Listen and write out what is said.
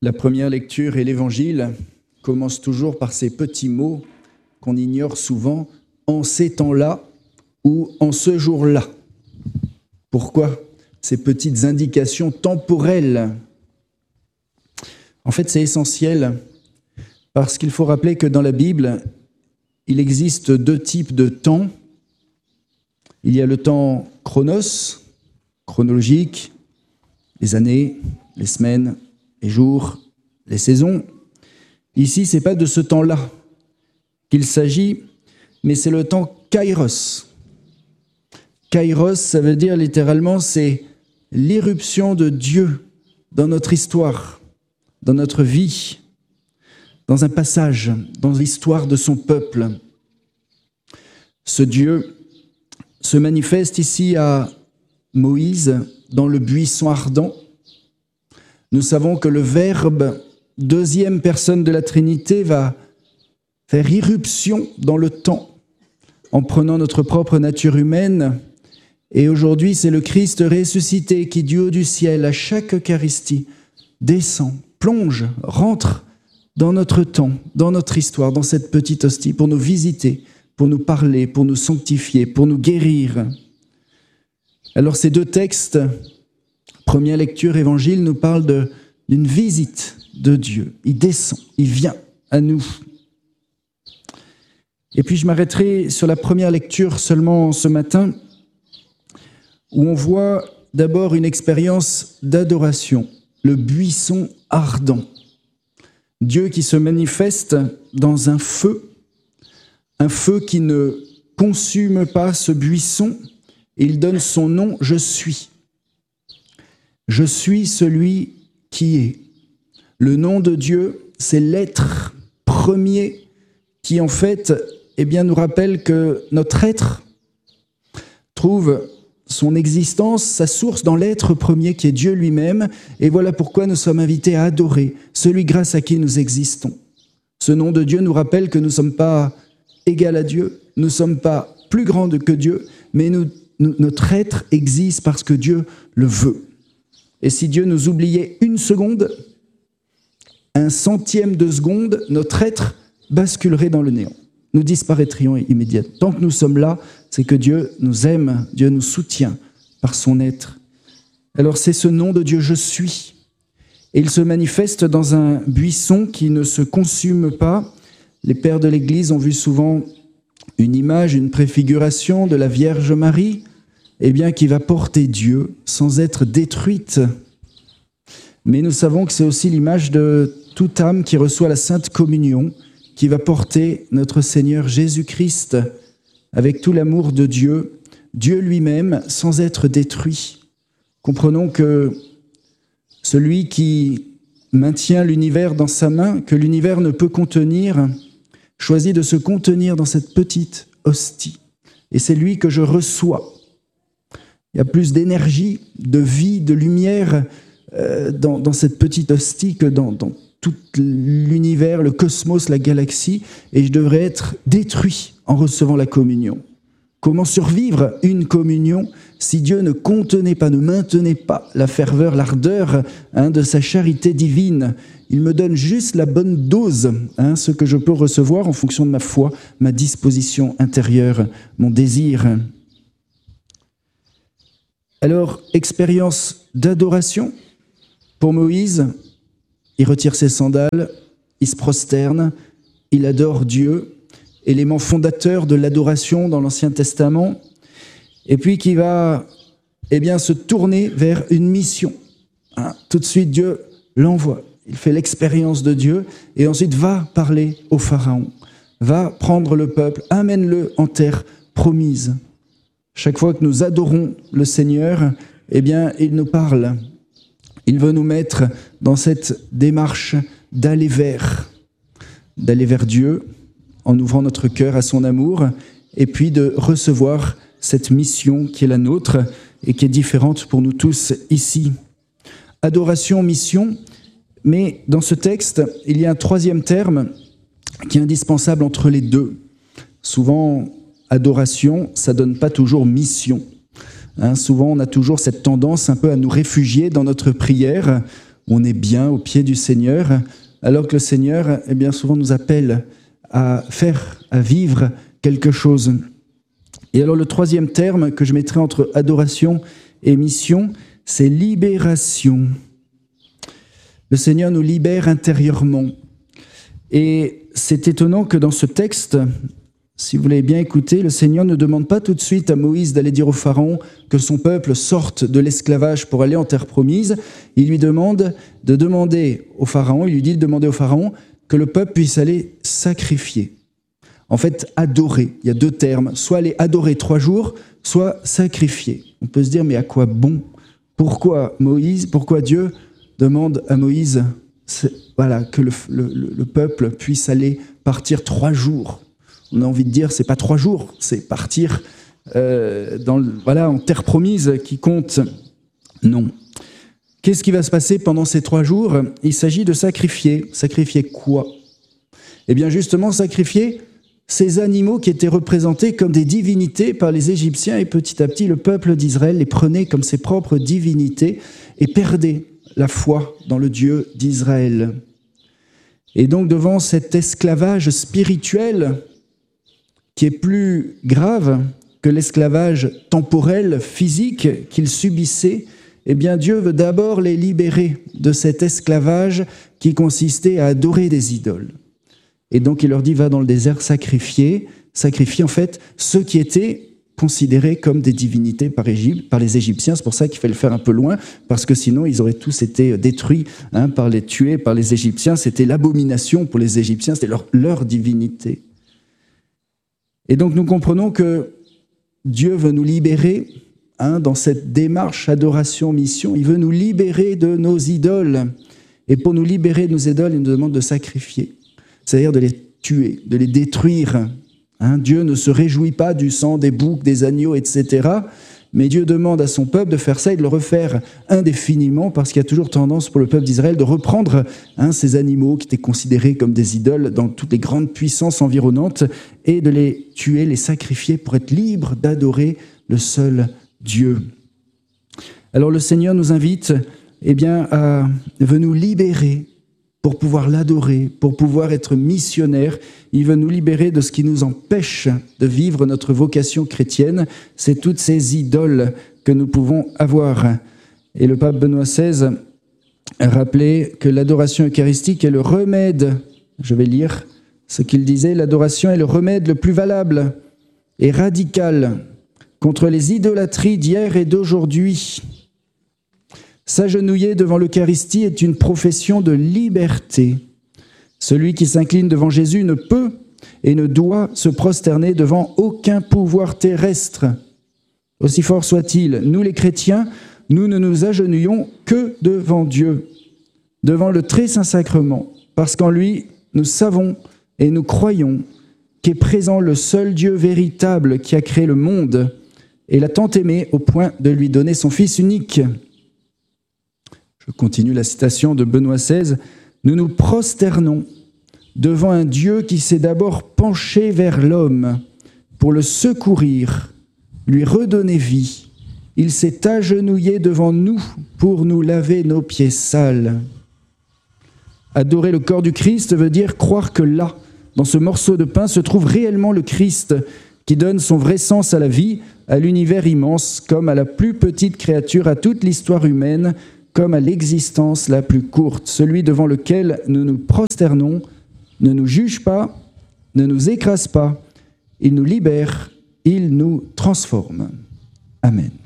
La première lecture et l'Évangile commencent toujours par ces petits mots qu'on ignore souvent, en ces temps-là ou en ce jour-là. Pourquoi ces petites indications temporelles? En fait, c'est essentiel parce qu'il faut rappeler que dans la Bible, il existe deux types de temps. Il y a le temps chronos, chronologique, les années, les semaines, les jours, les saisons. Ici, ce n'est pas de ce temps-là qu'il s'agit, mais c'est le temps kairos. Kairos, ça veut dire littéralement, c'est l'irruption de Dieu dans notre histoire, dans notre vie, dans un passage, dans l'histoire de son peuple. Ce Dieu se manifeste ici à Moïse dans le buisson ardent. Nous savons que le Verbe, deuxième personne de la Trinité, va faire irruption dans le temps en prenant notre propre nature humaine. Et aujourd'hui, c'est le Christ ressuscité qui, du haut du ciel, à chaque Eucharistie, descend, plonge, rentre dans notre temps, dans notre histoire, dans cette petite hostie, pour nous visiter, pour nous parler, pour nous sanctifier, pour nous guérir. Alors ces deux textes, première lecture, Évangile, nous parlent d'une visite de Dieu. Il descend, il vient à nous. Et puis je m'arrêterai sur la première lecture seulement ce matin, où on voit d'abord une expérience d'adoration, le buisson ardent. Dieu qui se manifeste dans un feu qui ne consume pas ce buisson, et il donne son nom, je suis. Je suis celui qui est. Le nom de Dieu, c'est l'être premier qui en fait nous rappelle que notre être trouve son existence, sa source dans l'être premier qui est Dieu lui-même. Et voilà pourquoi nous sommes invités à adorer celui grâce à qui nous existons. Ce nom de Dieu nous rappelle que nous ne sommes pas égaux à Dieu, nous ne sommes pas plus grands que Dieu, mais notre être existe parce que Dieu le veut. Et si Dieu nous oubliait une seconde, un centième de seconde, notre être basculerait dans le néant. Nous disparaîtrions immédiatement. Tant que nous sommes là, c'est que Dieu nous aime, Dieu nous soutient par son être. Alors c'est ce nom de Dieu, je suis. Et il se manifeste dans un buisson qui ne se consume pas. Les pères de l'Église ont vu souvent une image, une préfiguration de la Vierge Marie, qui va porter Dieu sans être détruite. Mais nous savons que c'est aussi l'image de toute âme qui reçoit la Sainte Communion, qui va porter notre Seigneur Jésus-Christ avec tout l'amour de Dieu, Dieu lui-même, sans être détruit. Comprenons que celui qui maintient l'univers dans sa main, que l'univers ne peut contenir, choisit de se contenir dans cette petite hostie. Et c'est lui que je reçois. Il y a plus d'énergie, de vie, de lumière dans cette petite hostie que dans tout l'univers, le cosmos, la galaxie, et je devrais être détruit en recevant la communion. Comment survivre une communion si Dieu ne contenait pas, ne maintenait pas la ferveur, l'ardeur de sa charité divine? Il me donne juste la bonne dose, ce que je peux recevoir en fonction de ma foi, ma disposition intérieure, mon désir. Alors, expérience d'adoration pour Moïse. Il retire ses sandales, il se prosterne, il adore Dieu, élément fondateur de l'adoration dans l'Ancien Testament, et puis qui va se tourner vers une mission. Tout de suite, Dieu l'envoie. Il fait l'expérience de Dieu, et ensuite va parler au Pharaon, va prendre le peuple, amène-le en terre promise. Chaque fois que nous adorons le Seigneur, il nous parle. Il veut nous mettre dans cette démarche d'aller vers Dieu en ouvrant notre cœur à son amour et puis de recevoir cette mission qui est la nôtre et qui est différente pour nous tous ici. Adoration, mission, mais dans ce texte, il y a un troisième terme qui est indispensable entre les deux. Souvent, adoration, ça ne donne pas toujours mission. Souvent, on a toujours cette tendance un peu à nous réfugier dans notre prière on est bien au pied du Seigneur, alors que le Seigneur, bien souvent nous appelle à vivre quelque chose. Et alors le troisième terme que je mettrai entre adoration et mission, c'est libération. Le Seigneur nous libère intérieurement. Et c'est étonnant que dans ce texte, si vous l'avez bien écouté, le Seigneur ne demande pas tout de suite à Moïse d'aller dire au Pharaon que son peuple sorte de l'esclavage pour aller en terre promise. Il lui demande de demander au Pharaon, il lui dit de demander au Pharaon que le peuple puisse aller sacrifier. En fait, adorer. Il y a deux termes, soit aller adorer 3 jours, soit sacrifier. On peut se dire, mais à quoi bon ? Pourquoi Dieu demande à Moïse que le peuple puisse aller partir 3 jours ? On a envie de dire, c'est pas 3 jours, c'est partir en terre promise qui compte. Non. Qu'est-ce qui va se passer pendant ces 3 jours ? Il s'agit de sacrifier. Sacrifier quoi ? Eh bien justement, sacrifier ces animaux qui étaient représentés comme des divinités par les Égyptiens, et petit à petit, le peuple d'Israël les prenait comme ses propres divinités et perdait la foi dans le Dieu d'Israël. Et donc, devant cet esclavage spirituel qui est plus grave que l'esclavage temporel, physique qu'ils subissaient, eh bien Dieu veut d'abord les libérer de cet esclavage qui consistait à adorer des idoles. Et donc il leur dit, va dans le désert sacrifier en fait ceux qui étaient considérés comme des divinités par les Égyptiens. C'est pour ça qu'il fallait le faire un peu loin, parce que sinon ils auraient tous été détruits, tués par les Égyptiens. C'était l'abomination pour les Égyptiens, c'était leur divinité. Et donc nous comprenons que Dieu veut nous libérer dans cette démarche adoration-mission. Il veut nous libérer de nos idoles. Et pour nous libérer de nos idoles, il nous demande de sacrifier. C'est-à-dire de les tuer, de les détruire. Dieu ne se réjouit pas du sang des boucs, des agneaux, etc. Mais Dieu demande à son peuple de faire ça et de le refaire indéfiniment, parce qu'il y a toujours tendance pour le peuple d'Israël de reprendre ces animaux qui étaient considérés comme des idoles dans toutes les grandes puissances environnantes et de les tuer, les sacrifier pour être libres d'adorer le seul Dieu. Alors le Seigneur nous invite veut nous libérer pour pouvoir l'adorer, pour pouvoir être missionnaire. Il veut nous libérer de ce qui nous empêche de vivre notre vocation chrétienne. C'est toutes ces idoles que nous pouvons avoir. Et le pape Benoît XVI a rappelé que l'adoration eucharistique est le remède, je vais lire ce qu'il disait, l'adoration est le remède le plus valable et radical contre les idolâtries d'hier et d'aujourd'hui. S'agenouiller devant l'Eucharistie est une profession de liberté. Celui qui s'incline devant Jésus ne peut et ne doit se prosterner devant aucun pouvoir terrestre. Aussi fort soit-il, nous les chrétiens, nous ne nous agenouillons que devant Dieu, devant le très saint sacrement, parce qu'en lui, nous savons et nous croyons qu'est présent le seul Dieu véritable qui a créé le monde et l'a tant aimé au point de lui donner son Fils unique. Je continue la citation de Benoît XVI. « Nous nous prosternons devant un Dieu qui s'est d'abord penché vers l'homme pour le secourir, lui redonner vie. Il s'est agenouillé devant nous pour nous laver nos pieds sales. » Adorer le corps du Christ veut dire croire que là, dans ce morceau de pain, se trouve réellement le Christ qui donne son vrai sens à la vie, à l'univers immense, comme à la plus petite créature, à toute l'histoire humaine, comme à l'existence la plus courte. Celui devant lequel nous nous prosternons ne nous juge pas, ne nous écrase pas. Il nous libère, il nous transforme. Amen.